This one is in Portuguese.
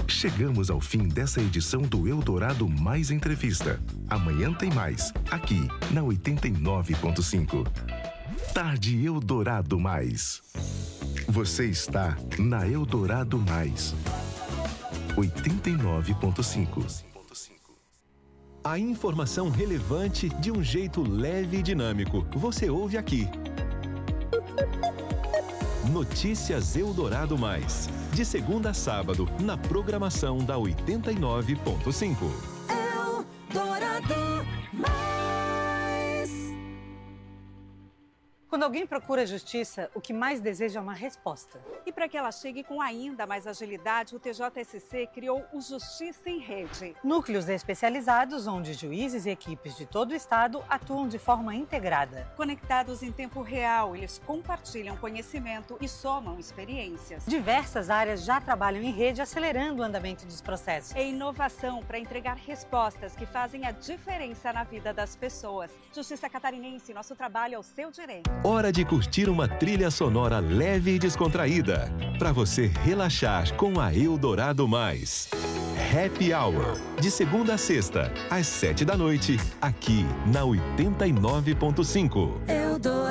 Chegamos ao fim dessa edição do Eldorado Mais Entrevista. Amanhã tem mais, aqui na 89.5. Tarde Eldorado Mais. Você está na Eldorado Mais. 89.5. A informação relevante de um jeito leve e dinâmico. Você ouve aqui. Notícias Eldorado Mais. De segunda a sábado, na programação da 89.5. Eldorado Mais. Quando alguém procura justiça, o que mais deseja é uma resposta. E para que ela chegue com ainda mais agilidade, o TJSC criou o Justiça em Rede. Núcleos especializados onde juízes e equipes de todo o estado atuam de forma integrada. Conectados em tempo real, eles compartilham conhecimento e somam experiências. Diversas áreas já trabalham em rede, acelerando o andamento dos processos. É inovação para entregar respostas que fazem a diferença na vida das pessoas. Justiça Catarinense, nosso trabalho é o seu direito. Hora de curtir uma trilha sonora leve e descontraída, para você relaxar com a Eldorado Mais. Happy Hour, de segunda a sexta, às 7 da noite, aqui na 89.5.